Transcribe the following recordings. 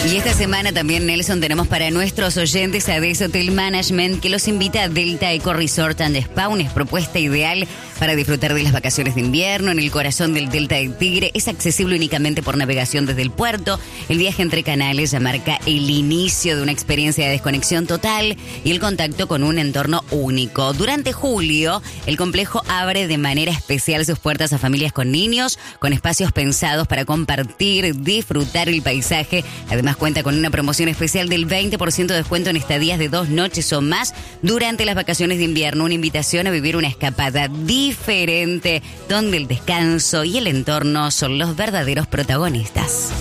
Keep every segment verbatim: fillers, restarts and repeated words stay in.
Y esta semana también, Nelson, tenemos para nuestros oyentes a Des Hotel Management, que los invita a Delta Eco Resort and Spa, una propuesta ideal para disfrutar de las vacaciones de invierno en el corazón del Delta del Tigre. Es accesible únicamente por navegación desde el puerto. El viaje entre canales ya marca el inicio de una experiencia de desconexión total y el contacto con un entorno único. Durante julio, el complejo abre de manera especial sus puertas a familias con niños, con espacios pensados para compartir, disfrutar el paisaje. Además, cuenta con una promoción especial del veinte por ciento de descuento en estadías de dos noches o más durante las vacaciones de invierno. Una invitación a vivir una escapada diferente, donde el descanso y el entorno son los verdaderos protagonistas.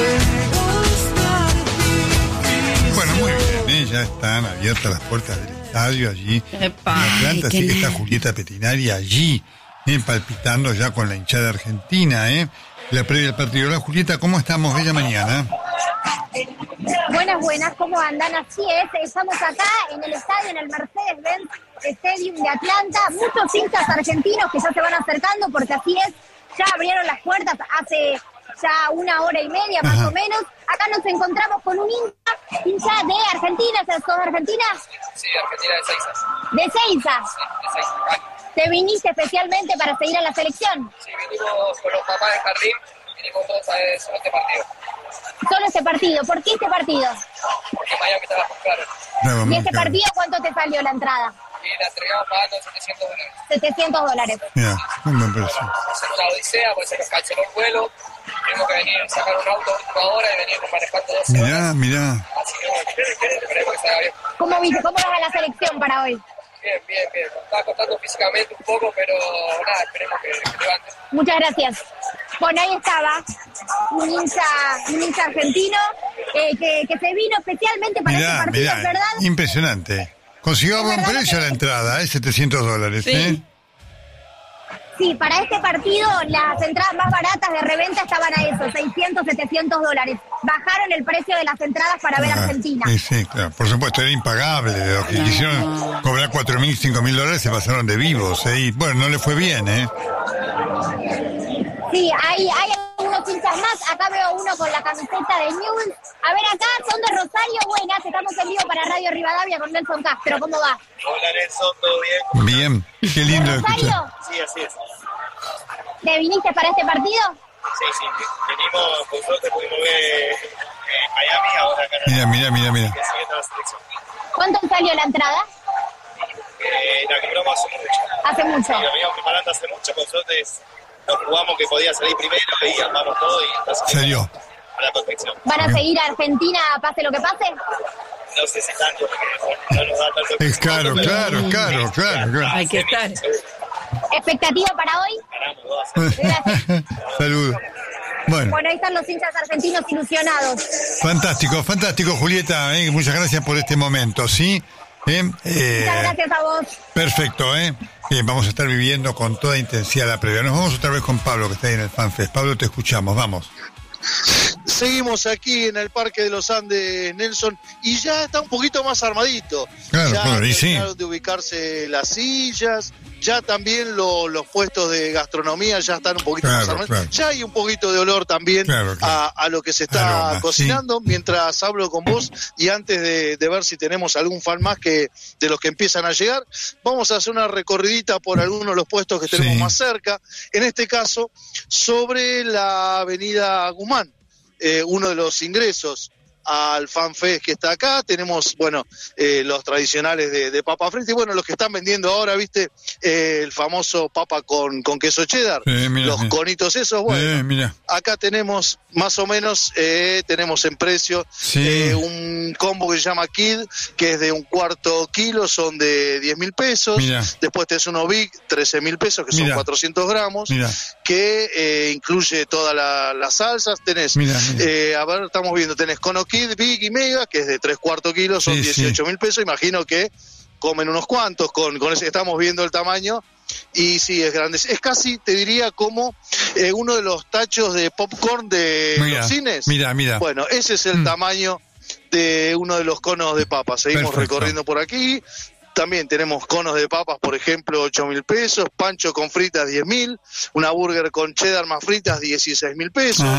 Bueno, muy bien, ¿eh? Ya están abiertas las puertas del estadio allí Epa, en Atlanta, ay, así que na- está Julieta Pettinari allí, ¿eh? palpitando ya con la hinchada argentina, ¿eh? La previa del partido. Hola, Julieta, ¿cómo estamos? Bella mañana. Buenas, buenas, ¿cómo andan? Así es, estamos acá en el estadio, en el Mercedes-Benz Stadium de Atlanta. Muchos hinchas argentinos que ya se van acercando, porque así es, ya abrieron las puertas hace ya una hora y media más Ajá. o menos. Acá nos encontramos con un hincha, hincha de Argentina. ¿Sos de Argentina? Sí, Argentina de Seiza. De Seiza. Sí, de Seiza. ¿Te viniste especialmente para seguir a la selección? Sí, vinimos con los papás de jardín, vinimos todos a este partido. Solo este partido. ¿Por qué este partido? Porque Miami estaba más caro. Nueva ¿Y este marca. partido cuánto te salió la entrada? Y la entregamos pagando setecientos dólares. setecientos dólares. Mira, un buen precio. Hacer una odisea, pues se nos canceló el vuelo. Tuvimos que venir, sacar un auto a última hora y venir manejando doce Mirá, horas. mirá. Así que bueno, esperemos que salga bien. ¿Cómo viste? ¿Cómo vas a la selección para hoy? Bien, bien, bien. Nos está costando físicamente un poco, pero nada, esperemos que, que levante. Muchas gracias. Bueno, ahí estaba un hincha, un hincha argentino eh, que, que se vino especialmente para este Mirá, partido, mirá. ¿es verdad? Impresionante. Consiguió Es buen verdad precio que- la entrada, ¿eh? setecientos dólares, Sí. ¿eh? Sí, para este partido las entradas más baratas de reventa estaban a eso, seiscientos, setecientos dólares. Bajaron el precio de las entradas para ver a Ah, Argentina. Sí, sí, claro. Por supuesto, era impagable. Los que quisieron cobrar cuatro mil, cinco mil dólares se pasaron de vivos, ¿eh? Y bueno, no le fue bien, ¿eh? Sí, hay, hay algunos hinchas más. Acá veo uno con la camiseta de Newell's. A ver, acá son de Rosario. Buenas, estamos en vivo para Radio Rivadavia con Nelson Castro. ¿Cómo va? Hola Nelson, ¿todo bien? Bien, qué lindo ¿De escuchar. Rosario? Sí, así es. ¿Te viniste para este partido? Sí, sí, venimos, por suerte pudimos ver eh, Miami, ahora acá en Mira, mira, mira, mira. que sigue toda la selección. ¿Cuánto salió la entrada? Eh, la compramos hace mucho. Hace mucho. Y lo veníamos preparando hace mucho, por suerte nos jugamos que podía salir primero y armamos todo y está saliendo Sí. a la perfección. ¿Van a seguir a Argentina pase lo que pase? No sé si tanto, porque no nos da tanto. Es caro, claro, claro, claro, claro. Hay que estar. ¿Expectativa para hoy? Ganamos dos a cero. Gracias. Saludos. Bueno, Bueno, ahí están los hinchas argentinos ilusionados. fantástico, fantástico, Julieta. ¿eh? Muchas gracias por este momento, ¿sí? ¿Eh? Eh, Muchas gracias a vos. Perfecto, ¿eh? Eh, Vamos a estar viviendo con toda intensidad la previa. Nos vamos otra vez con Pablo, que está ahí en el FanFest. Pablo, te escuchamos, vamos. Seguimos aquí en el Parque de los Andes, Nelson, y ya está un poquito más armadito. Claro, ya claro, y sí. terminaron de ubicarse las sillas, ya también lo- los puestos de gastronomía ya están un poquito Claro, más armaditos. claro. Ya hay un poquito de olor también Claro, claro. A, a lo que se está Aroma, cocinando. Mientras hablo con vos y antes de, de ver si tenemos algún fan más que de los que empiezan a llegar, vamos a hacer una recorridita por algunos de los puestos que tenemos Sí. más cerca. En este caso, sobre la avenida Guzmán. Eh, uno de los ingresos al FanFest que está acá, tenemos, bueno, eh, los tradicionales de, de papa frita y bueno, los que están vendiendo ahora, viste, eh, el famoso papa con, con queso cheddar, Sí, mira, los mira. conitos esos, bueno, Eh, mira. acá tenemos más o menos, eh, tenemos en precio Sí. eh, un combo que se llama Kid, que es de un cuarto kilo, son de diez mil pesos, Mira. después tenés uno Big, trece mil pesos, que son Mira. cuatrocientos gramos, Mira. que eh, incluye todas la- las salsas, tenés, Mira, mira. eh, a ver, estamos viendo, tenés Cono Kid, Big y Mega, que es de tres cuartos kilos, son Sí, dieciocho mil pesos, imagino que comen unos cuantos, con, con ese estamos viendo el tamaño, y sí, es grande, es casi, te diría, como eh, uno de los tachos de popcorn de Mira, los cines. mira, mira. Bueno, ese es el Mm. tamaño de uno de los conos de papas, seguimos Perfecto. recorriendo por aquí. También tenemos conos de papas, por ejemplo, ocho mil pesos, pancho con fritas diez mil, una burger con cheddar más fritas dieciséis mil pesos, Ajá.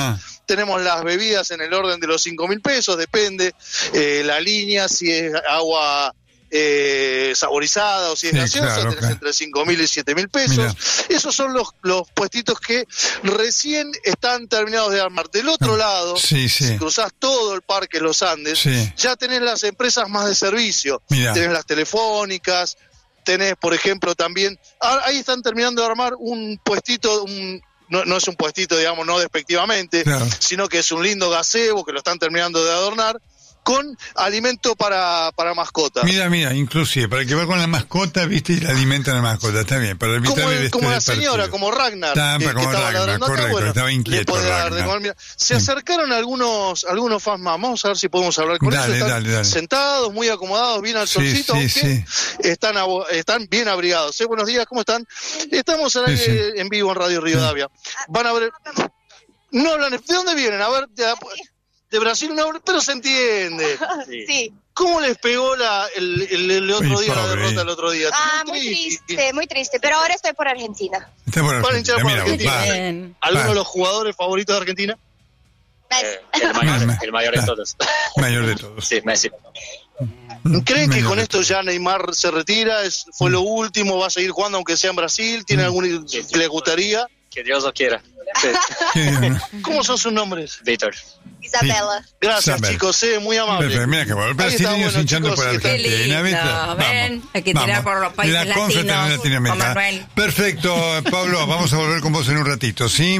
Tenemos las bebidas en el orden de los cinco mil pesos, depende eh, la línea, si es agua eh, saborizada o si es Sí, gaseosa, claro, tenés claro. entre cinco mil y siete mil pesos. Mirá. Esos son los, los puestitos que recién están terminados de armar. Del otro Ah, lado, sí, sí. si cruzás todo el Parque Los Andes, Sí. ya tenés las empresas más de servicio. Mirá. Tenés las telefónicas, tenés, por ejemplo, también... ah, ahí están terminando de armar un puestito, un, no, no es un puestito, digamos, no despectivamente, Claro. sino que es un lindo gazebo que lo están terminando de adornar, con alimento para, para mascotas. Mira, mira, inclusive, para el que va con la mascota, viste, y le alimentan a la mascota, está bien, para evitar Como, el el- como la estrés del señora, partido. como Ragnar, Tampa, que, que como estaba Ragnar, ladrando acá, correcto, bueno, estaba inquieto le podía dar de Ragnar. comer. Mira, se Mm. acercaron algunos algunos fans más, vamos a ver si podemos hablar con Dale, ellos. Están dale, dale. sentados, muy acomodados, bien al Sí, solcito, sí, aunque sí. están abo- están bien abrigados. ¿eh? Buenos días, ¿cómo están? Estamos al Sí, aire sí. en vivo en Radio Rivadavia. Van a ver... No hablan... ¿De dónde vienen? A ver, de, de Brasil, no, pero se entiende. Sí. ¿Cómo les pegó la, el, el, el otro Uy, día, la pobre. derrota el otro día? Ah, muy triste, muy triste. Pero ahora estoy por Argentina. Está por Para Argentina, hinchar por mira, Argentina. va. Bien. ¿Alguno Va. de los jugadores favoritos de Argentina? Messi. Eh, el, mayor, Messi. el mayor de todos. Mayor de todos. Sí, Messi. ¿Creen que Mayor con de esto todos. ya Neymar se retira? Es, ¿Fue lo último? ¿Va a seguir jugando aunque sea en Brasil? ¿Tiene algún que les gustaría? Que Dios lo quiera. Sí. Qué- ¿Cómo son sus nombres? Víctor. Isabela. Gracias, Saber. chicos, eh, muy amable. Perfecto, mira que bueno, el Ahí está, brasileño bueno, hinchando chicos, por sí, qué Argentina, lindo, ¿viste? ven, hay que tirar vamos. por los países La confraternidad latinos, latinoamericana. con Manuel. Perfecto, Pablo, vamos a volver con vos en un ratito, ¿sí?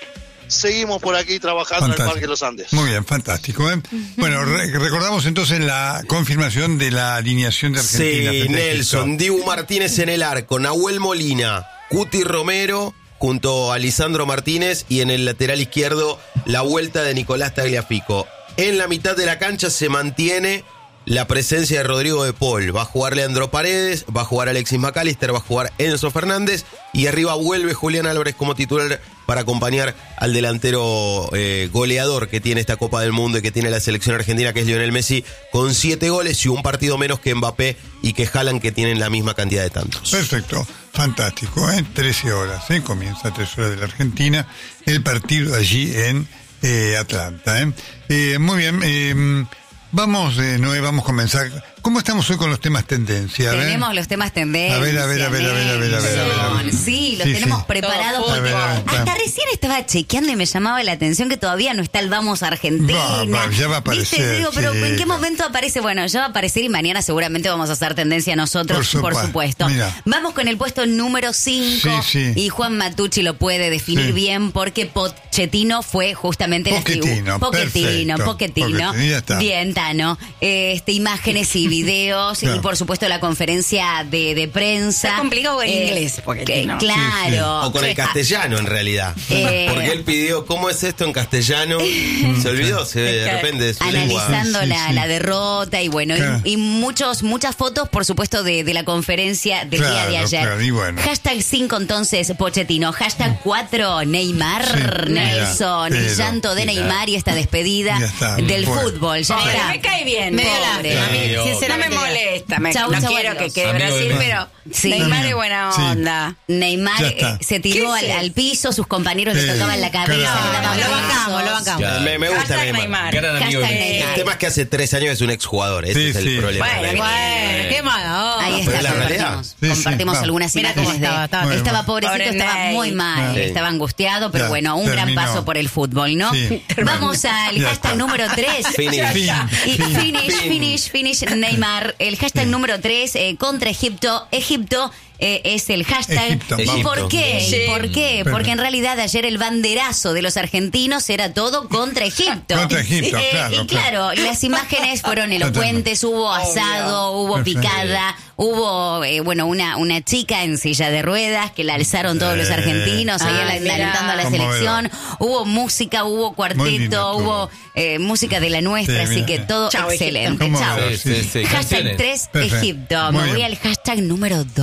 Seguimos por aquí trabajando en el Fantástico. Parque Los Andes. Muy bien, fantástico. ¿eh? Bueno, re- recordamos entonces la confirmación de la alineación de Argentina. Sí, frente a Nelson, Egipto. Dibu Martínez en el arco, Nahuel Molina, Cuti Romero junto a Lisandro Martínez y en el lateral izquierdo la vuelta de Nicolás Tagliafico. En la mitad de la cancha se mantiene la presencia de Rodrigo de Paul. Va a jugar Leandro Paredes, va a jugar Alexis McAllister, va a jugar Enzo Fernández y arriba vuelve Julián Álvarez como titular para acompañar al delantero eh, goleador que tiene esta Copa del Mundo y que tiene la selección argentina, que es Lionel Messi, con siete goles y un partido menos que Mbappé y que Haaland, que tienen la misma cantidad de tantos. Perfecto, fantástico, ¿eh? trece horas, ¿eh? Comienza a tres horas de la Argentina, el partido allí en eh, Atlanta. ¿eh? Eh, muy bien, eh, vamos, eh, Noé, vamos a comenzar. ¿Cómo estamos hoy con los temas tendencia? A ver. Tenemos los temas tendencia. A ver, a ver, a ver, a ver, a ver, a ver, a ver, a ver. Sí, los Sí, tenemos sí. preparados Todo porque fútbol. A ver, a ver, hasta está. recién estaba chequeando y me llamaba la atención que todavía no está el Vamos Argentina. Va, va, ya va a aparecer, ¿Viste? Digo, pero ¿en qué chica. momento aparece? Bueno, ya va a aparecer y mañana seguramente vamos a hacer tendencia nosotros, Por por supuesto. supuesto. Mira. Vamos con el puesto número cinco Sí, sí. y Juan Matucci lo puede definir Sí. bien porque Pochettino fue justamente la Pochettino, figu- Pochettino, perfecto. Pochettino. Pochettino, ya está. Bien, Tano. Eh, Este, imágenes y videos Claro. y por supuesto la conferencia de, de prensa. Está complicado en Eh, inglés, porque que- no. Claro. O con el Eh, castellano, en realidad. Eh. Porque él pidió, ¿cómo es esto en castellano? Se olvidó, se, de repente, de su lengua. Analizando Sí, sí, la, sí. la derrota y bueno, y- Claro. y, muchos, muchas fotos, por supuesto, de, de la conferencia del Claro, día de ayer. claro, y bueno. Hashtag cinco entonces, Pochettino. Hashtag cuatro, Neymar, Sí, Nelson. mira, el pero, llanto de mira. Neymar y esta despedida Ya está, del bueno. fútbol. Ya Pobre, está. me cae bien. Me dio Pobre. lástima. Sí, A mí, obvio. sinceramente, no me molesta. Me, Chau, no chau, quiero adiós. que quede Amigo de Brasil, Messi. pero Sí. Neymar es buena Sí. onda. Neymar Ya eh, está. se tiró ¿Qué al, es? al piso, sus compañeros Sí, le tocaban la cabeza, claro. le daban Lo besos. bancamos, lo bancamos. Ya. Me, me gusta Hashtag Neymar. Neymar. Gran amigo de Hashtag Messi. Neymar. El tema es que hace tres años es un exjugador. Ese Sí, es el sí. problema. Bueno, Neymar. bueno, qué mala onda. Ahí Pero está, es la realidad. compartimos, Sí, sí, compartimos vamos. algunas Mira cómo imágenes de... estaba, estaba- Bueno, Estaba bueno. pobrecito, Pobre estaba Ney. muy mal, Sí. estaba angustiado, pero Ya, bueno, un gran terminó. paso por el fútbol, ¿no? Sí. Vamos al Ya hashtag está. número tres. Finish. Fin, Y fin. finish, finish, finish, Neymar. El hashtag número tres eh, contra Egipto. Egipto eh, es el hashtag. Egipto, ¿Y vamos. por qué? ¿Y Egipto. por qué? Pero- Porque en realidad ayer el banderazo de los argentinos era todo contra Egipto. Contra Egipto, Eh, claro, Y claro, las imágenes fueron elocuentes, hubo asado, hubo Perfecto. picada, hubo, eh, bueno, una, una chica en silla de ruedas que la alzaron todos los Eh. argentinos, ahí Ah, ala- mira. alentando a la Conmovedor. selección. Hubo música, hubo Muy cuarteto, lindo hubo todo. eh, música de la nuestra, Sí, así mira. que todo Chau, excelente. Egipto. Chau. Conmovedor. Sí, sí, sí. Hashtag Canciones. tres Perfecto. Egipto. Muy Me voy bien. al hashtag número dos. Vamos.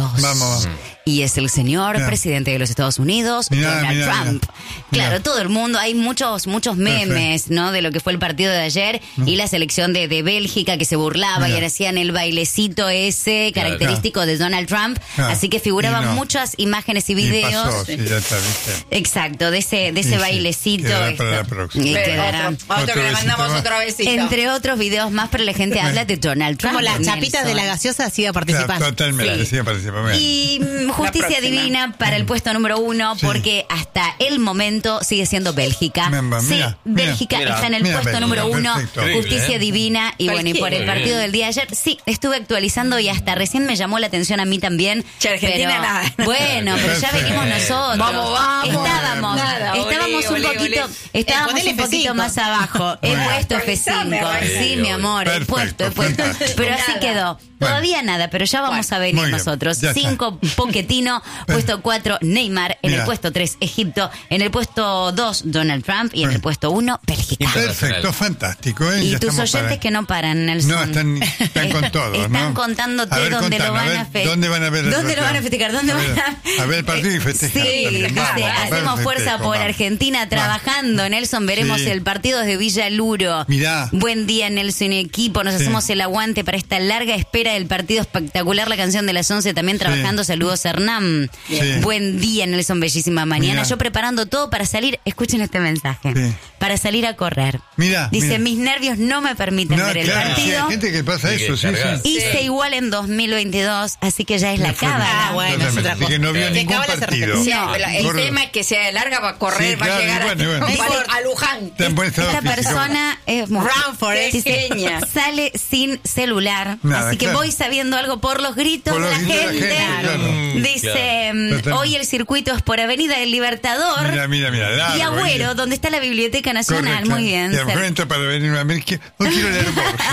vamos, vamos. Y es el señor Mirá. presidente de los Estados Unidos, Mirá, Donald mirá, Trump. mirá. Claro, Mirá. todo el mundo, hay muchos muchos memes, Perfecto. ¿no? De lo que fue el partido de ayer y la selección de, de Bélgica que se burlaba Mirá. y hacían el bailecito ese Claro. característico de Donald Trump. Claro. Así que figuraban Y no. muchas imágenes y Y videos. pasó, sí, ya está, ¿viste? Exacto, de ese, de Sí, ese sí. bailecito. Quedará esto. para la próxima. Y Pero quedará. otro, otro Otro que le besito mandamos más. otro besito. Entre otros videos más, pero la gente habla de Donald Trump. Como las Nelson. chapitas de la gaseosa sigue Claro, participando. totalmente, Sí. sí, participando. Y mm, justicia próxima. divina para el puesto número uno, Sí. porque hasta el momento sigue siendo Bélgica. Mira, Sí, mira, Bélgica mira. está en el Mira, puesto Bélgica, número uno, perfecto. justicia Increíble, ¿eh? divina. Y bueno, y por el Cualquiera. partido del día de ayer, sí, estuve actualizando y hasta recién me llamó la atención a mí también. Che, Argentina pero, nada. Bueno, pero ya Perfecto. venimos nosotros. Vamos, vamos. Estábamos, Nada, estábamos olé, un olé, poquito, olé. estábamos Ponele un poquito F cinco. más abajo. He Bueno. puesto F Actualizame, cinco. Raquel. Sí, mi amor, he Perfecto, puesto, he puesto. fantástico. Pero así Nada. quedó. Todavía nada, pero ya vamos a venir Muy bien, nosotros. ya está. Cinco, Pochettino. Puesto cuatro, Neymar. En Mira. el puesto tres, Egipto. En el puesto dos, Donald Trump. Y en el puesto uno, Bélgica. Perfecto, fantástico. ¿eh? Y Ya tus estamos oyentes para- que no paran, Nelson. No, están, están con todo, Están ¿no? contándote A ver, dónde contanos, lo van a ver, a festejar. ¿dónde van a ver el ¿Dónde lo partido? van a festejar? ¿Dónde A van ver, a... a ver el partido y festejar Sí, también. dice, Vamos, a ver hacemos el fuerza festejo, por vamos. Argentina Vamos. trabajando. Nelson, veremos Sí. el partido desde Villa Luro. Mirá. Buen día, Nelson y equipo. Nos Sí. hacemos el aguante para esta larga espera del partido espectacular. La canción de las once también trabajando. Saludos, Hernán. Sí. Buen día, Nelson. Bellísima mañana. Mirá. Yo preparando todo para salir. Escuchen este mensaje. Sí. Para salir a correr. Mirá, Dice, mirá. mis nervios no me permiten No, ver el claro, sí, partido. hay gente que pasa Hay que eso, sí, cargar. sí. Hice igual en dos mil veintidós, así que ya es la Fue- cábala. Ah, bueno, es Totalmente. otra Así cosa. que no vio Que ningún cábala se partido. repite. Sí, No, pero el Corre. tema es que sea larga para correr, Sí, va claro, a llegar y bueno, y bueno. a, Dice- a Luján. Está en buen estado Esta físico. persona es muy Run for it. Dice, Genia. sale sin celular, Nada, así que claro. voy sabiendo algo por los gritos Por de los la gritos de gente. la gente, claro. Mm, Dice, mm, Totalmente. hoy el circuito es por Avenida del Libertador Mira, mira, mira. largo, y Agüero, ¿eh? donde está la Biblioteca Nacional. Correcto. Muy bien. Y Ser- enfrente para venir a América. No quiero leer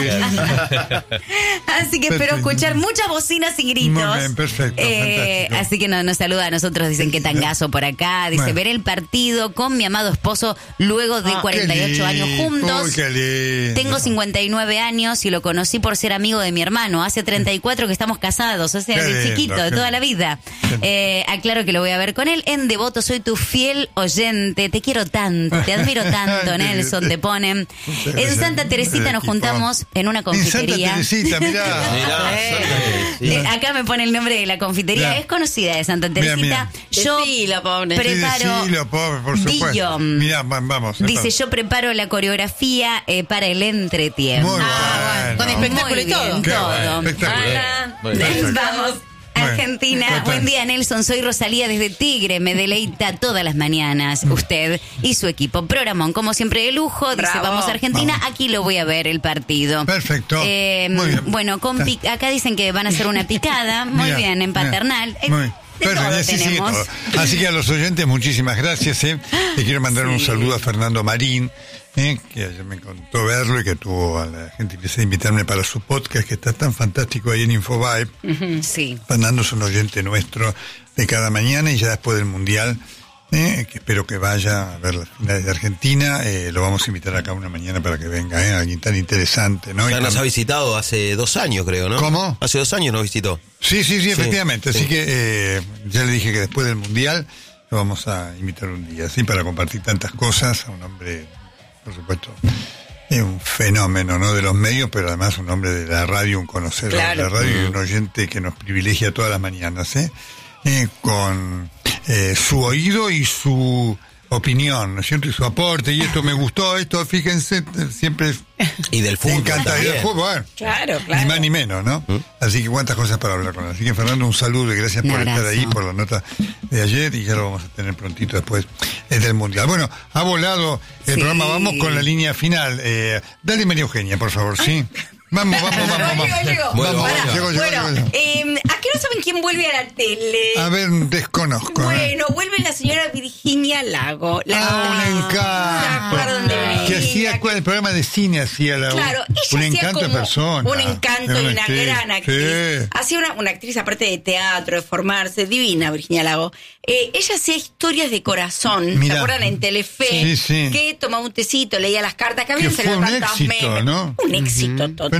Borges. Así que espero Perfecto. escuchar muchas bocinas y gritos. Muy bien, perfecto, Eh, fantástico. así que no, nos saluda a nosotros, dicen que tangazo por acá. Dice, Bueno. veré el partido con mi amado esposo luego de Ah, cuarenta y ocho qué años lindo. juntos. Uy, qué lindo. Tengo cincuenta y nueve años y lo conocí por ser amigo de mi hermano. Hace treinta y cuatro que estamos casados, o sea, Qué de lindo, chiquito, de qué toda la vida. Eh, aclaro que lo voy a ver con él. En Devoto soy tu fiel oyente. Te quiero tanto, te admiro tanto, Qué Nelson, lindo. te ponen. Muchas En gracias. Santa Teresita nos Equipo. juntamos en una En Santa confitería. Teresita, mirá. Mirá, Eh, Santa Teresita. eh, acá me pone el nombre de la confitería. Mirá. Es conocida de Santa Mirá, Teresita. mirá. Yo Decilo, pobre. preparo. Sí, lo pobre, por supuesto. Dillon. Mirá, va- vamos. Dice, entonces. yo preparo la coreografía eh, para el entretiempo. Muy Ah, bueno. con espectáculo y Muy bien, todo. Qué todo. bueno, espectacular. Ana, Muy bien. Perfecto. Vamos. Bueno, Argentina, total. buen día Nelson, soy Rosalía desde Tigre, me deleita todas las mañanas, usted y su equipo. Programón, como siempre de lujo, dice Bravo. vamos a Argentina, Vamos. aquí lo voy a ver el partido. Perfecto. Eh, Muy bien. Bueno, con pi- acá dicen que van a hacer una picada, muy Mira, bien, en mira. paternal. Eh, Muy De perfecto, todo y así sigue tenemos. todo. Así que a los oyentes, muchísimas gracias. ¿eh? Le quiero mandar un Sí. saludo a Fernando Marín, ¿eh? que ayer me contó verlo y que tuvo a la gentileza de invitarme para su podcast, que está tan fantástico ahí en Infobae. Sí. Fernando es un oyente nuestro de cada mañana y ya después del Mundial, eh, que espero que vaya a ver las finales de Argentina, eh, lo vamos a invitar acá una mañana para que venga, ¿eh? Alguien tan interesante, ¿no? Ya Y nos tan- ha visitado hace dos años, creo, ¿no? ¿Cómo? Hace dos años nos visitó. Sí, sí, sí, efectivamente. sí. Así que eh, ya le dije que después del Mundial lo vamos a invitar un día, ¿sí? Para compartir tantas cosas. A un hombre, por supuesto, es un fenómeno, ¿no? De los medios, pero además un hombre de la radio, un conocedor Claro. de la radio y un oyente que nos privilegia todas las mañanas, ¿eh? Eh, con eh, su oído y su opinión, ¿no es cierto? Y su aporte, y esto me gustó, esto, fíjense, siempre es- Y del me fútbol encanta. Y también. el fútbol, bueno, Claro, ni claro. más ni menos, ¿no? Así que cuántas cosas para hablar con él. Así que Fernando, un saludo y gracias Un por estar abrazo. ahí, por la nota de ayer y ya lo vamos a tener prontito después eh, del Mundial. Bueno, ha volado el Sí. programa, vamos con la línea final. Eh, dale María Eugenia, por favor, ¿sí? Vamos, vamos, vamos, vamos. Llegó, llegó. Bueno, Vamos, bueno. llegó, llegó, Bueno, llegó. eh, ¿a qué no saben quién vuelve a la tele? A ver, desconozco. ¿eh? Bueno, vuelve la señora Virginia Lago. La Ah, un ¿Se encanto. acuerdan de Virginia? Que hacía, ¿cuál? El programa de cine hacía la Claro, ella un hacía encanto como de persona. un encanto Era y una actriz. gran actriz. Sí. Hacía una, una actriz aparte de teatro, de formarse, divina Virginia Lago. Eh, ella hacía historias de corazón, Mirá. ¿se acuerdan? En Telefe, Sí, sí. que tomaba un tecito, leía las cartas que habían Que se fue le un tantos éxito, memes. ¿no? Un éxito Fue total. un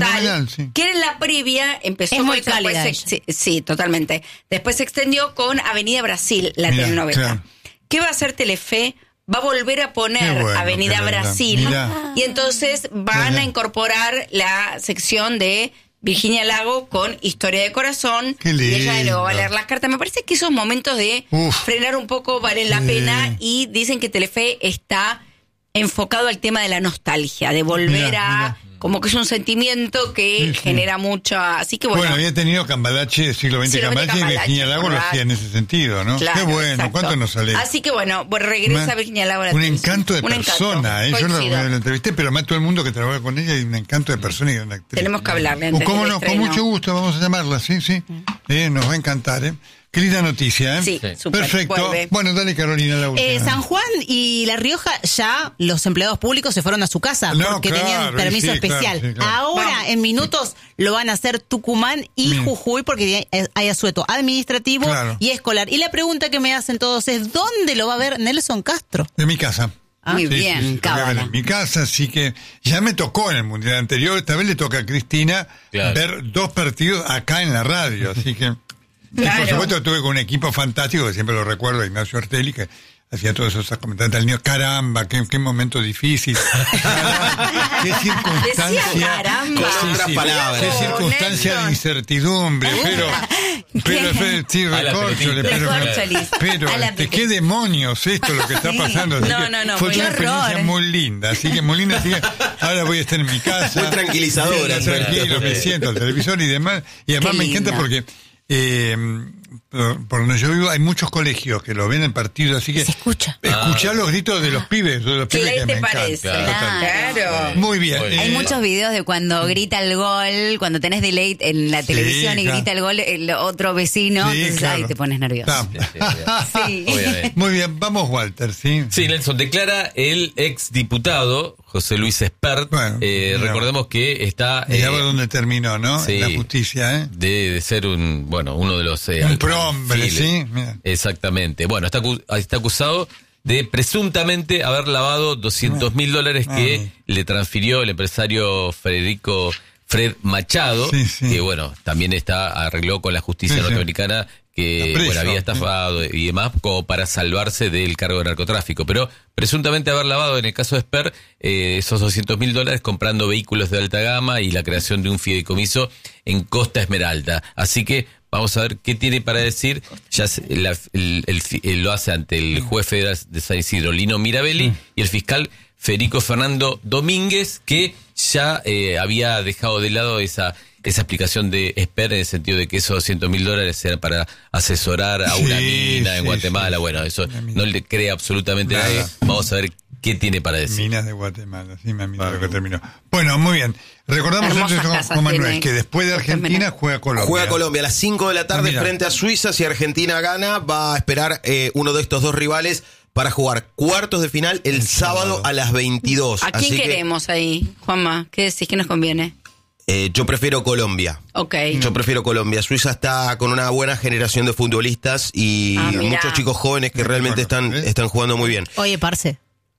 fenomenal, sí. Que en la previa empezó Es muy con- después cálida se- sí, sí, totalmente. Después se extendió con Avenida Brasil, la Mirá, telenovela. claro. ¿Qué va a hacer Telefe? Va a volver a poner Qué bueno Avenida que la- Brasil mirá. y entonces van Mirá. a incorporar la sección de Virginia Lago con Historia de Corazón. Qué y ella de nuevo va a lindo. leer las cartas. Me parece que esos momentos de Uf. frenar un poco valen la Sí. pena y dicen que Telefe está enfocado al tema de la nostalgia, de volver Mirá, a... mirá. Como que es un sentimiento que Sí, sí. genera mucha... Así que bueno... Bueno, había tenido Cambalache, siglo veinte Siglo veinte Cambalache, y Cambalache, Virginia Lago lo ¿verdad? hacía en ese sentido, ¿no? Claro, Qué bueno, exacto. ¿cuánto nos sale? Así que bueno, bueno, regresa Ma- Virginia Lago a la Un televisión. encanto de Un encanto, persona, ¿eh? Yo lo, coincido. lo entrevisté, pero además todo el mundo que trabaja con ella y un encanto de persona y una actriz. Tenemos que hablarle O antes cómo del no, con estreno. mucho gusto, vamos a llamarla, sí, sí. Eh, nos va a encantar, ¿eh? Qué linda noticia, ¿eh? Sí, súper, Perfecto. vuelve. Bueno, dale, Carolina, la última. Eh, San Juan y La Rioja, ya los empleados públicos se fueron a su casa No, porque claro, tenían permiso sí, claro, especial. sí, claro. Ahora, Vamos. en minutos, lo van a hacer Tucumán y Bien. Jujuy porque hay- hay asueto administrativo Claro. y escolar. Y la pregunta que me hacen todos es, ¿dónde lo va a ver Nelson Castro? En mi casa. Muy Sí, bien, sí, sí, lo voy a ver cábala. en mi casa, así que ya me tocó en el mundial anterior. Esta vez le toca a Cristina Claro. ver dos partidos acá en la radio, así que. Y por Claro. supuesto estuve con un equipo fantástico, que siempre lo recuerdo, Ignacio Ortelli, que hacía todos esos comentarios al niño. Caramba, qué, qué momento difícil. Caramba, qué circunstancia. Decía caramba. Con otras palabras. Qué circunstancia Nelson. de incertidumbre, pero. Pero, pero sí, A la recórchole, pelotita. pero, Recórcholis. pero A la este, pelotita. qué demonios esto lo que está pasando. Así No, que no, no, fue qué una experiencia horror. muy linda, así que muy linda, así que ahora voy a estar en mi casa. Muy tranquilizadora, Sí, Fer. tranquilo, me siento al televisor y demás. Y además Qué me encanta linda. porque eh, por, por donde yo vivo hay muchos colegios que lo ven en partido, así que Se escucha. escuchar los gritos de los pibes, de los ¿Qué pibes que te me parece? encantan. Claro. Claro. Muy bien. Muy bien. Hay eh, muchos videos de cuando grita el gol, cuando tenés delay en la Sí, televisión y claro. grita el gol el otro vecino, Sí, entonces claro. ahí te pones nervioso. Está. Sí. Obviamente. Muy bien, vamos Walter, ¿sí? Sí, Nelson, declara el ex diputado José Luis Espert. Bueno, eh, mira. recordemos que está Mirá eh, por dónde terminó, ¿no? sí. En la justicia, ¿eh? de, de ser un, bueno, uno de los eh, Un alcanfiles. prohombre, ¿sí? Mira. Exactamente. Bueno, está, acu- está acusado de presuntamente haber lavado doscientos mil dólares que Ay. le transfirió el empresario Federico Fred Machado, Sí, sí. que bueno, también está arregló con la justicia Sí, sí. norteamericana que Está preso, bueno, había sí. estafado y demás como para salvarse del cargo de narcotráfico, pero presuntamente haber lavado en el caso de Esper eh, esos doscientos mil dólares comprando vehículos de alta gama y la creación de un fideicomiso en Costa Esmeralda. Así que vamos a ver qué tiene para decir. Ya se- la- el- el fi- eh, lo hace ante el juez federal de San Isidro, Lino Mirabelli, y el fiscal Federico Fernando Domínguez, que ya eh, había dejado de lado esa esa explicación de Esper en el sentido de que esos doscientos mil dólares eran para asesorar a una Sí, mina en sí, Guatemala. sí. Bueno, eso Una mina. no le cree absolutamente Nada. nadie. Vamos a ver qué tiene para decir. Minas de Guatemala, sí, me lo que terminó. Bueno, muy bien. Recordamos Hermosas entonces con- casas con Manuel tiene que después de Costa Argentina Esmeralda. juega Colombia. Juega Colombia a las cinco de la tarde Ah, mira. frente a Suiza. Si Argentina gana, va a esperar eh, uno de estos dos rivales para jugar cuartos de final el, sábado, sábado. a las veintidós. ¿A quién Así que, queremos ahí, Juanma? ¿Qué decís que nos conviene? eh, yo prefiero Colombia. Ok. Yo prefiero Colombia. Suiza está con una buena generación de futbolistas y Ah, mirá. muchos chicos jóvenes que realmente están, ¿Eh? están jugando muy bien. Oye, parce.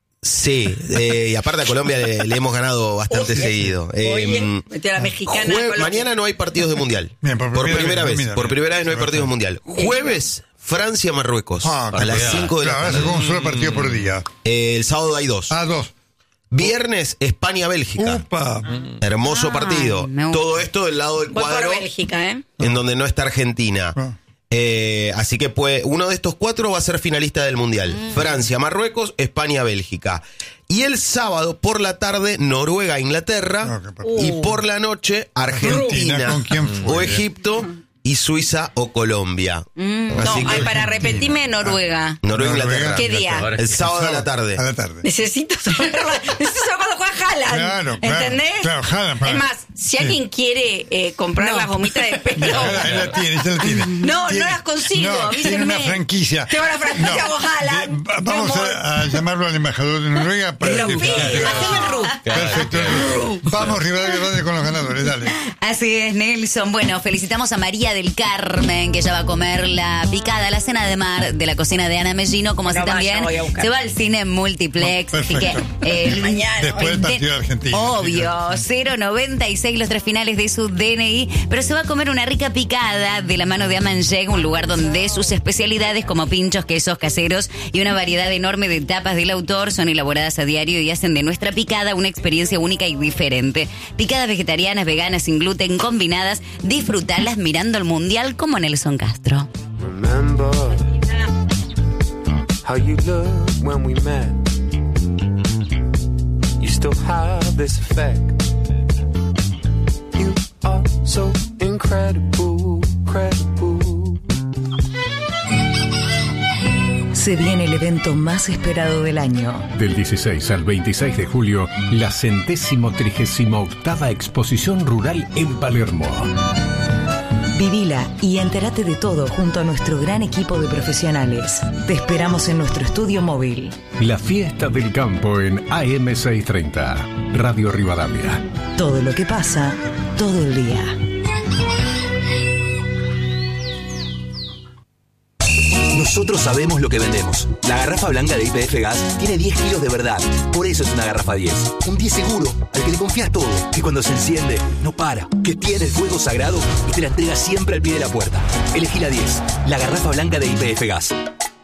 Sí, eh, y aparte a Colombia le, le hemos ganado bastante seguido. Oye, Eh, metió a la mexicana. jue- Colombia. mañana no hay partidos de mundial. Bien, por primera primera vez, vez, mira, por mira. primera vez no hay Sí, partidos de mundial. Jueves, Francia-Marruecos. Ah, a las claro. cinco de la Claro, ahora tarde. se juega un solo partido por día. Eh, el sábado hay dos. Ah, dos. Viernes, España-Bélgica. Upa. Hermoso Ah, partido. me gusta. Todo esto del lado del Voy por cuadro Bélgica, ¿eh? en donde no está Argentina. Ah. Eh, así que pues, uno de estos cuatro va a ser finalista del Mundial. Francia, Marruecos, España, Bélgica. Y el sábado por la tarde, Noruega, Inglaterra. Ah, qué partido. Y por la noche, Argentina Argentina, ¿con quién fue? o Egipto y Suiza o Colombia. No, Así ay, que para repetirme, Noruega. Noruega, Noruega. Inglaterra. ¿Qué día? Ahora El sábado a la tarde. A la tarde. Necesito saberla. Necesito saber cuándo juega Haaland. Claro, claro. ¿Entendés? Claro, Haaland, para- Es más, si Sí. alguien quiere eh, comprar No. las gomitas de pelo. Ahí la tiene, ya la tiene. No, Tiene- no las consigo, No, avísenme. tiene una franquicia. Tengo una franquicia con Haaland. de- va- Vamos Mi amor. a, a llamarlo al embajador de Noruega para Pero que sí, fíjate. haceme el Ruth. Claro. Perfecto. Vamos, Rivadavia Radio con los ganadores, dale. Así es, Nelson. Bueno, felicitamos a María del Carmen, que ya va a comer la picada, la cena de mar de la cocina de Ana Mellino, como Bueno, así vaya, también voy a buscar. se va al cine Multiplex. Oh, así que, eh, Mañana, Después del de- partido de Argentina. Obvio, cero noventa y seis los tres finales de su D N I, pero se va a comer una rica picada de la mano de Amanjeg, un lugar donde sus especialidades como pinchos, quesos caseros y una variedad enorme de tapas del autor son elaboradas a diario y hacen de nuestra picada una experiencia única y diferente. Picadas vegetarianas, veganas, sin gluten, combinadas, disfrutalas mirando el mundial como Nelson Castro. Remember how you looked when we met. You still have this effect. You are so incredible, incredible. Se viene el evento más esperado del año. Del dieciséis al veintiséis de julio, la centésimo trigésima octava exposición rural en Palermo. Vivila y entérate de todo junto a nuestro gran equipo de profesionales. Te esperamos en nuestro estudio móvil. La fiesta del campo en A M seiscientos treinta, Radio Rivadavia. Todo lo que pasa, todo el día. Nosotros sabemos lo que vendemos. La garrafa blanca de Y P F Gas tiene diez kilos de verdad. Por eso es una garrafa diez. Un diez seguro, al que le confías todo. Que cuando se enciende, no para. Que tiene el fuego sagrado y te la entrega siempre al pie de la puerta. Elegí la diez. La garrafa blanca de Y P F Gas.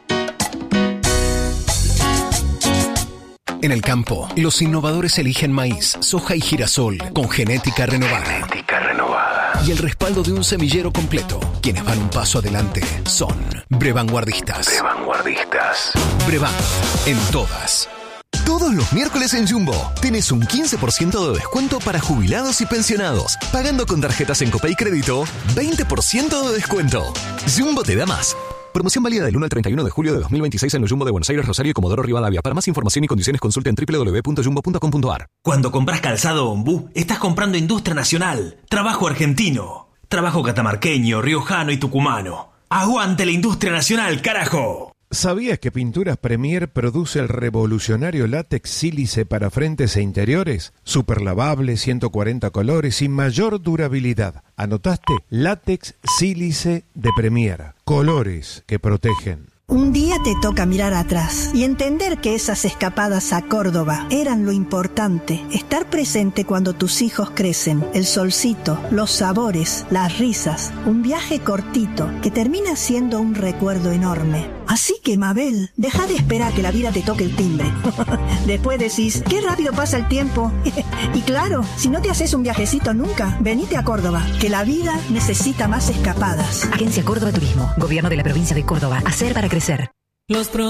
En el campo, los innovadores eligen maíz, soja y girasol con genética renovada. Genética renovada. Y el respaldo de un semillero completo. Quienes van un paso adelante son Brevanguardistas. Brevanguardistas. Brevan, en todas. Todos los miércoles en Jumbo tenés un quince por ciento de descuento para jubilados y pensionados. Pagando con tarjetas en Copay Crédito, veinte por ciento de descuento. Jumbo te da más. Promoción válida del uno al treinta y uno de julio de dos mil veintiséis en los Jumbo de Buenos Aires, Rosario y Comodoro Rivadavia. Para más información y condiciones consulte en doble u doble u doble u punto jumbo punto com punto a r. Cuando compras calzado Ombú, estás comprando industria nacional, trabajo argentino, trabajo catamarqueño, riojano y tucumano. ¡Aguante la industria nacional, carajo! ¿Sabías que Pinturas Premier produce el revolucionario látex sílice para frentes e interiores? Super lavable, ciento cuarenta colores y mayor durabilidad. ¿Anotaste? Látex sílice de Premier. Colores que protegen. Un día te toca mirar atrás y entender que esas escapadas a Córdoba eran lo importante. Estar presente cuando tus hijos crecen, el solcito, los sabores, las risas. Un viaje cortito que termina siendo un recuerdo enorme. Así que, Mabel, deja de esperar que la vida te toque el timbre. Después decís, qué rápido pasa el tiempo. Y claro, si no te haces un viajecito nunca, venite a Córdoba, que la vida necesita más escapadas. Agencia Córdoba Turismo, Gobierno de la Provincia de Córdoba. Hacer para crecer. Los